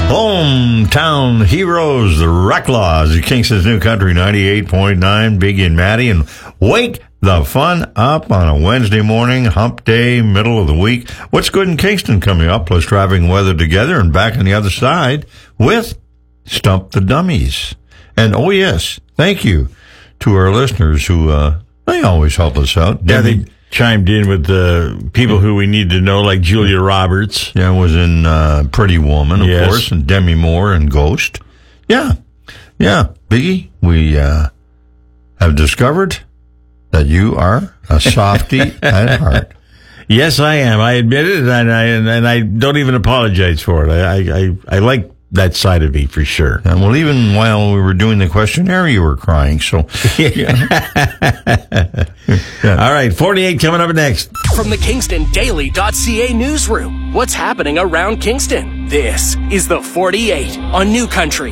Hometown Heroes, the Reclaws, Kingston's New Country 98.9, Biggie and Maddie, and wake the fun up on a Wednesday morning, hump day, middle of the week. What's good in Kingston coming up, plus driving weather together, and back on the other side with Stump the Dummies. And oh yes, thank you to our listeners who, they always help us out. Yeah, they chimed in with the people who we need to know, like Julia Roberts. Yeah, was in Pretty Woman, of course, and Demi Moore and Ghost. Yeah. Biggie, we have discovered that you are a softie at heart. Yes, I am. I admit it, and I don't even apologize for it. I like that side of me for sure. And well, even while we were doing the questionnaire, you were crying. So, yeah. All right, 48 coming up next. From the KingstonDaily.ca newsroom, what's happening around Kingston? This is the 48 on New Country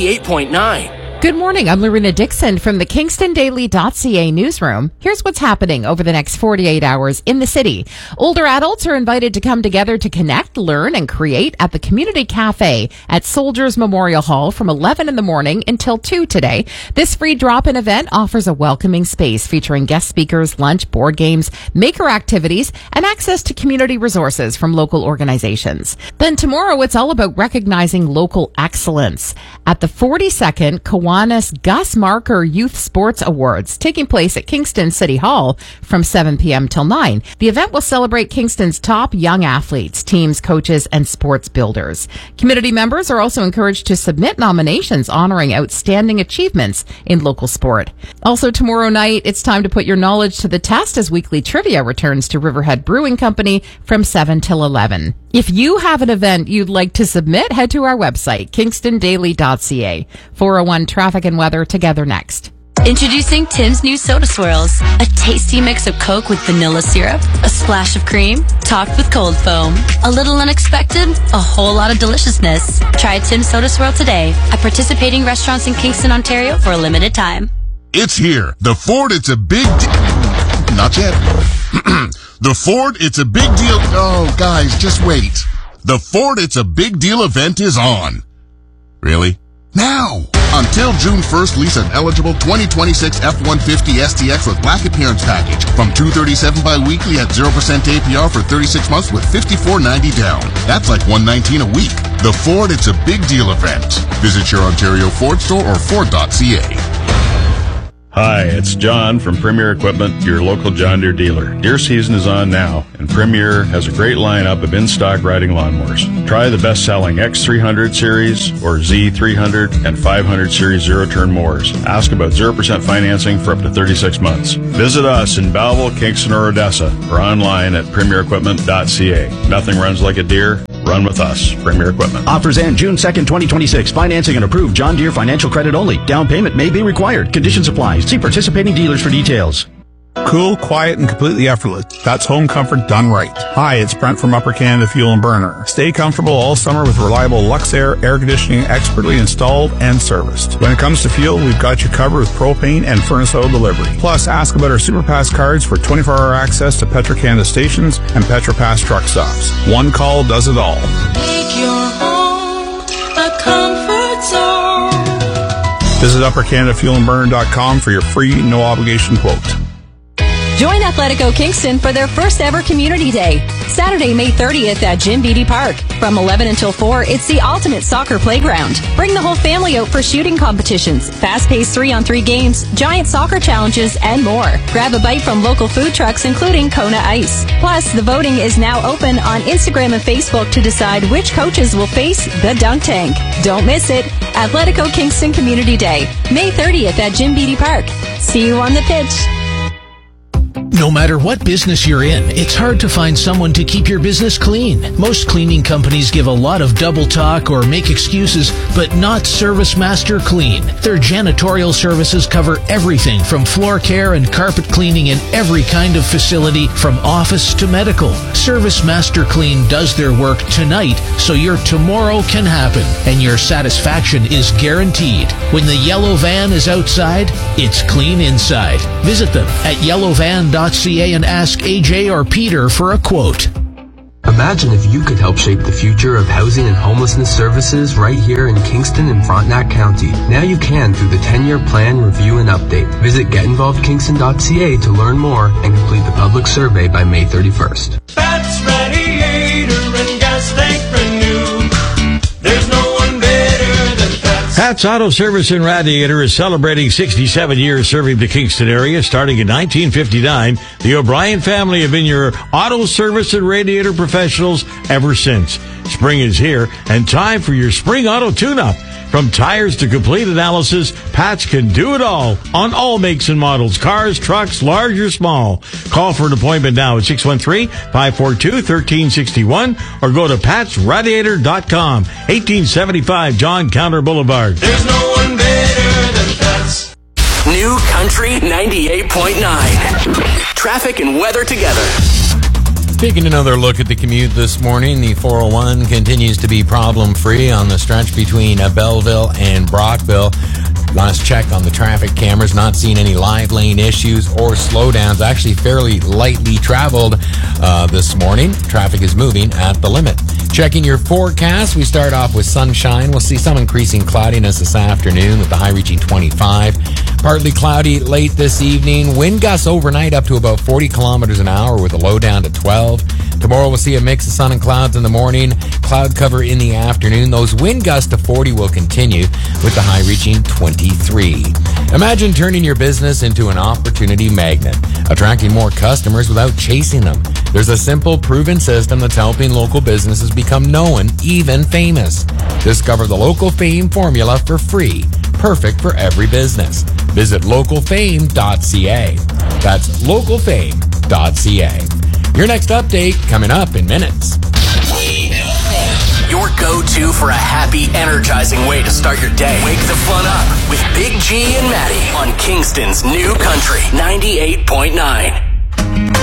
98.9. Good morning. I'm Lorena Dixon from the KingstonDaily.ca newsroom. Here's what's happening over the next 48 hours in the city. Older adults are invited to come together to connect, learn, and create at the Community Cafe at Soldiers Memorial Hall from 11 in the morning until 2 today. This free drop-in event offers a welcoming space featuring guest speakers, lunch, board games, maker activities, and access to community resources from local organizations. Then tomorrow, it's all about recognizing local excellence at the 42nd Kiwanis Gus Marker Youth Sports Awards, taking place at Kingston City Hall from 7 p.m. till 9. The event will celebrate Kingston's top young athletes, teams, coaches, and sports builders. Community members are also encouraged to submit nominations honoring outstanding achievements in local sport. Also tomorrow night, it's time to put your knowledge to the test as weekly trivia returns to Riverhead Brewing Company from 7 till 11. If you have an event you'd like to submit, head to our website, KingstonDaily.ca. 401 Traffic and Weather together next. Introducing Tim's new Soda Swirls, a tasty mix of Coke with vanilla syrup, a splash of cream, topped with cold foam. A little unexpected, a whole lot of deliciousness. Try Tim's Soda Swirl today at participating restaurants in Kingston, Ontario for a limited time. It's here. The Ford, it's a big Not yet. The Ford, it's a big deal. Oh, guys, just wait. The Ford, it's a big deal event is on. Really? Now! Until June 1st, lease an eligible 2026 F-150 STX with black appearance package from $237 bi-weekly at 0% APR for 36 months with $54.90 down. That's like $119 a week. The Ford, it's a big deal event. Visit your Ontario Ford store or Ford.ca. Hi, it's John from Premier Equipment, your local John Deere dealer. Deer season is on now, and Premier has a great lineup of in-stock riding lawnmowers. Try the best-selling X300 series or Z300 and 500 series zero-turn mowers. Ask about 0% financing for up to 36 months. Visit us in Belleville, Kingston, or Odessa, or online at premierequipment.ca. Nothing runs like a Deere. Run with us. Premier Equipment. Offers end June 2nd, 2026. Financing and approved John Deere financial credit only. Down payment may be required. Conditions apply. See participating dealers for details. Cool, quiet, and completely effortless. That's home comfort done right. Hi, it's Brent from Upper Canada Fuel and Burner. Stay comfortable all summer with reliable Luxair air conditioning expertly installed and serviced. When it comes to fuel, we've got you covered with propane and furnace oil delivery. Plus, ask about our SuperPass cards for 24-hour access to Petro-Canada stations and PetroPass truck stops. One call does it all. Make your home a comfort zone. Visit UpperCanadaFuelandBurner.com for your free, no-obligation quote. Join Athletico Kingston for their first ever Community Day, Saturday, May 30th at Jim Beattie Park. From 11 until 4, it's the ultimate soccer playground. Bring the whole family out for shooting competitions, fast-paced 3-on-3 games, giant soccer challenges, and more. Grab a bite from local food trucks, including Kona Ice. Plus, the voting is now open on Instagram and Facebook to decide which coaches will face the dunk tank. Don't miss it. Athletico Kingston Community Day, May 30th at Jim Beattie Park. See you on the pitch. No matter what business you're in, it's hard to find someone to keep your business clean. Most cleaning companies give a lot of double talk or make excuses, but not ServiceMaster Clean. Their janitorial services cover everything from floor care and carpet cleaning in every kind of facility, from office to medical. ServiceMaster Clean does their work tonight so your tomorrow can happen, and your satisfaction is guaranteed. When the yellow van is outside, it's clean inside. Visit them at yellowvan.ca and ask AJ or Peter for a quote. Imagine if you could help shape the future of housing and homelessness services right here in Kingston and Frontenac County. Now you can through the 10-year plan review and update. Visit getinvolvedkingston.ca to learn more and complete the public survey by May 31st. Pat's Radiator and Gas Tank Renew. There's no one better than Pat's. Pat's Auto Service and Radiator is celebrating 67 years serving the Kingston area. Starting in 1959, the O'Brien family have been your auto service and radiator professionals ever since. Spring is here, and time for your spring auto tune-up. From tires to complete analysis, Pat's can do it all on all makes and models, cars, trucks, large or small. Call for an appointment now at 613-542-1361 or go to patsradiator.com, 1875 John Counter Boulevard. There's no one better than Pat's. New Country 98.9. Traffic and weather together. Taking another look at the commute this morning, the 401 continues to be problem-free on the stretch between Belleville and Brockville. Last check on the traffic cameras, not seeing any live lane issues or slowdowns. Actually fairly lightly traveled this morning. Traffic is moving at the limit. Checking your forecast, we start off with sunshine. We'll see some increasing cloudiness this afternoon with the high reaching 25. Partly cloudy late this evening. Wind gusts overnight up to about 40 kilometers an hour with a low down to 12. Tomorrow we'll see a mix of sun and clouds in the morning, cloud cover in the afternoon. Those wind gusts to 40 will continue with the high reaching 23. Imagine turning your business into an opportunity magnet, attracting more customers without chasing them. There's a simple, proven system that's helping local businesses become known, even famous. Discover the Local Fame formula for free, perfect for every business. Visit localfame.ca. That's localfame.ca. Your next update coming up in minutes. Your go-to for a happy, energizing way to start your day. Wake the fun up with Big G and Maddie on Kingston's New Country 98.9.